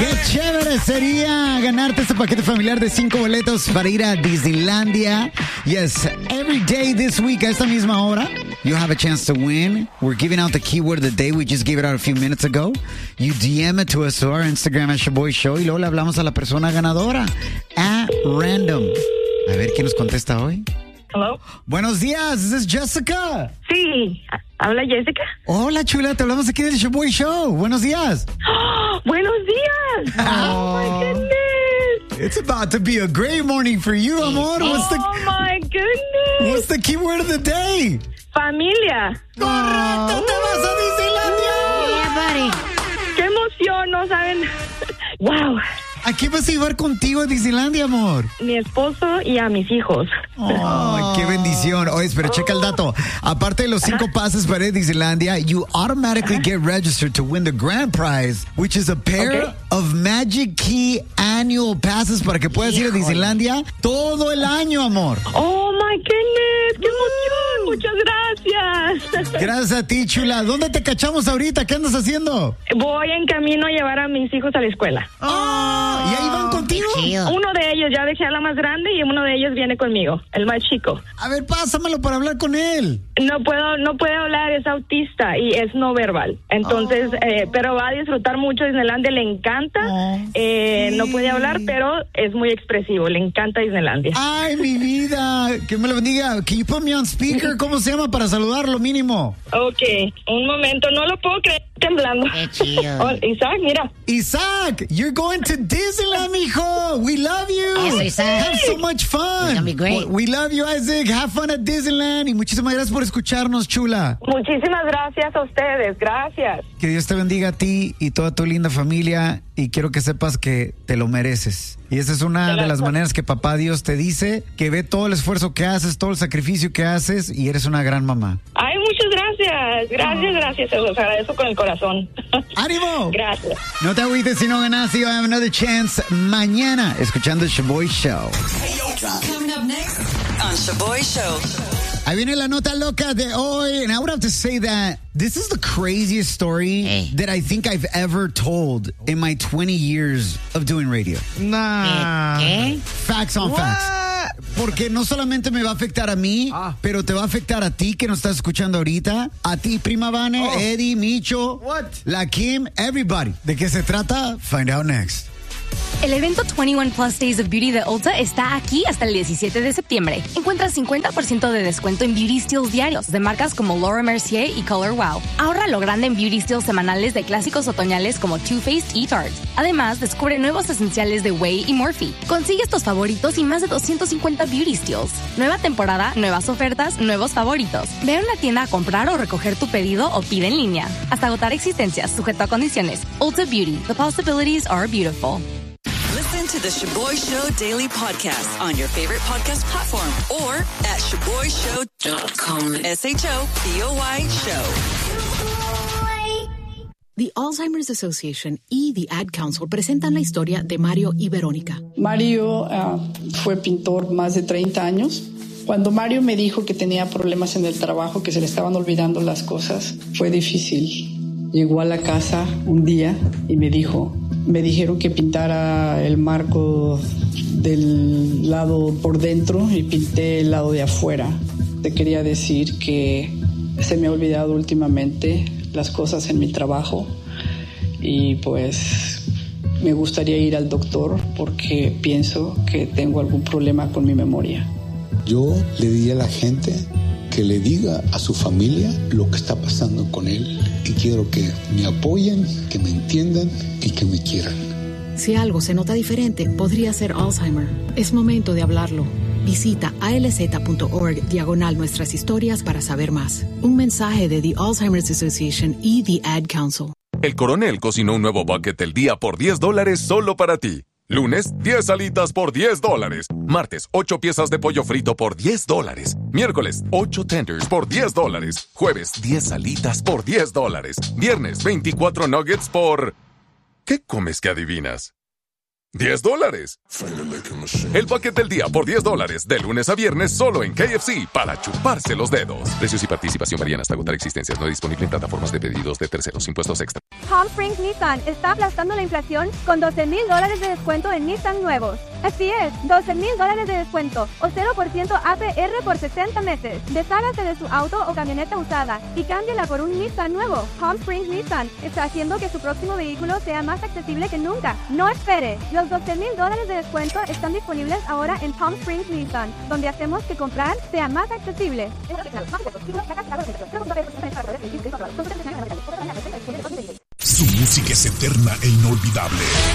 Qué chévere sería ganarte este paquete familiar de 5 boletos para ir a Disneylandia. Yes, every day this week a esta misma hora, you have a chance to win. We're giving out the keyword of the day. We just gave it out a few minutes ago. You DM it to us to our Instagram at Shaboy Show y luego le hablamos a la persona ganadora. At random. A ver quién nos contesta hoy. Hello. Buenos días, ¿es this Jessica? Sí, ¿habla Jessica? Hola, chula, te hablamos aquí del Shaboy Show. Buenos días. ¡Oh, buenos días! ¡Oh, my goodness! It's about to be a great morning for you, amor. My goodness! What's the keyword of the day? Familia. ¡Correcto! ¡Te vas a Disneylandia! Yeah, buddy. ¡Qué emoción! No saben. ¡Wow! ¿A quién vas a llevar contigo a Disneylandia, amor? Mi esposo y a mis hijos. Oh, ¡qué bendición! Oye, pero checa el dato. Aparte de los 5 pases para ir a Disneylandia, you automatically get registered to win the grand prize, which is a pair of Magic Key annual passes para que puedas ir a Disneylandia todo el año, amor. ¡Oh, my goodness! ¡Qué emoción! ¡Muchas gracias! Gracias a ti, chula. ¿Dónde te cachamos ahorita? ¿Qué andas haciendo? Voy en camino a llevar a mis hijos a la escuela. ¿Y ahí van contigo? Uno de ellos, ya dejé a la más grande y uno de ellos viene conmigo, el más chico. A ver, pásamelo para hablar con él. No puede hablar, es autista y es no verbal. Entonces, pero va a disfrutar mucho Disneylandia, le encanta. Sí. No puede hablar, pero es muy expresivo, le encanta Disneylandia. Ay, mi vida, que me lo bendiga. Can you put me on speaker? ¿Cómo se llama para saludarlo mínimo? Ok, un momento, no lo puedo creer, temblando. Qué chido. Oh, Isaac, mira. Isaac, you're going to Disneyland, mijo. We love you. Yes, Isaac. Have so much fun. It's gonna be great. We love you, Isaac. Have fun at Disneyland. Y muchísimas gracias por escucharnos, chula. Muchísimas gracias a ustedes, gracias. Que Dios te bendiga a ti y toda tu linda familia. Y quiero que sepas que te lo mereces. Y esa es una de las maneras que papá Dios te dice, que ve todo el esfuerzo que haces, todo el sacrificio que haces y eres una gran mamá. Ay, muchas gracias. Gracias, se los agradezco con el corazón. ¡Ánimo! Gracias. No te agüites si no ganas, you have another chance mañana escuchando el Shaboy Show. Coming up next on Shaboy Show. Ahí viene la nota loca de hoy, and I would have to say that this is the craziest story that I think I've ever told in my 20 years of doing radio. Nah. ¿Qué? Facts on facts. Porque no solamente me va a afectar a mí, pero te va a afectar a ti que nos estás escuchando ahorita, a ti, Prima Vane, Eddie, Micho, la Kim, everybody. ¿De qué se trata? Find out next. El evento 21 Plus Days of Beauty de Ulta está aquí hasta el 17 de septiembre. Encuentra 50% de descuento en Beauty Steals diarios de marcas como Laura Mercier y Color Wow. Ahorra lo grande en Beauty Steals semanales de clásicos otoñales como Too Faced y Tarte. Además, descubre nuevos esenciales de Way y Morphe. Consigue estos favoritos y más de 250 Beauty Steals. Nueva temporada, nuevas ofertas, nuevos favoritos. Ve a una tienda a comprar o recoger tu pedido o pide en línea. Hasta agotar existencias, sujeto a condiciones. Ulta Beauty. The possibilities are beautiful. Listen to the Shaboy Show Daily Podcast on your favorite podcast platform or at ShaboyShow.com. SHOBOY Show. The Alzheimer's Association y The Ad Council presentan la historia de Mario y Verónica. Mario fue pintor más de 30 años. Cuando Mario me dijo que tenía problemas en el trabajo, que se le estaban olvidando las cosas, fue difícil. Llegó a la casa un día y me dijeron que pintara el marco del lado por dentro y pinté el lado de afuera. Te quería decir que se me ha olvidado últimamente las cosas en mi trabajo y pues me gustaría ir al doctor porque pienso que tengo algún problema con mi memoria. Yo le diría a la gente que le diga a su familia lo que está pasando con él y quiero que me apoyen, que me entiendan y que me quieran. Si algo se nota diferente, podría ser Alzheimer. Es momento de hablarlo. Visita alz.org/nuestras historias para saber más. Un mensaje de The Alzheimer's Association y The Ad Council. El Coronel cocinó un nuevo bucket del día por $10 solo para ti. Lunes, 10 alitas por $10. Martes, 8 piezas de pollo frito por $10. Miércoles, 8 tenders por $10. Jueves, 10 alitas por $10. Viernes, 24 nuggets por... ¿Qué comes que adivinas? $10. El paquete del día por $10, de lunes a viernes solo en KFC para chuparse los dedos. Precios y participación varían hasta agotar existencias. No disponible en plataformas de pedidos de terceros. Impuestos extra. Palm Springs Nissan está aplastando la inflación con $12,000 de descuento en Nissan nuevos. Así es, $12,000 de descuento o 0% APR por 60 meses. Deshágase de su auto o camioneta usada y cámbiela por un Nissan nuevo. Palm Springs Nissan está haciendo que su próximo vehículo sea más accesible que nunca. No espere. Los $12,000 de descuento están disponibles ahora en Palm Springs Nissan, donde hacemos que comprar sea más accesible. Su música es eterna e inolvidable.